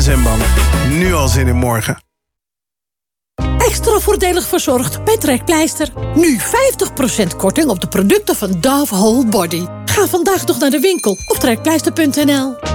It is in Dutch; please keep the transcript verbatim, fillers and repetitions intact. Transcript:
zwembad. Nu al zin in morgen. Extra voordelig verzorgd bij Trekpleister. Nu vijftig procent korting op de producten van Dove Whole Body. Ga vandaag nog naar de winkel op trekpleister punt n l.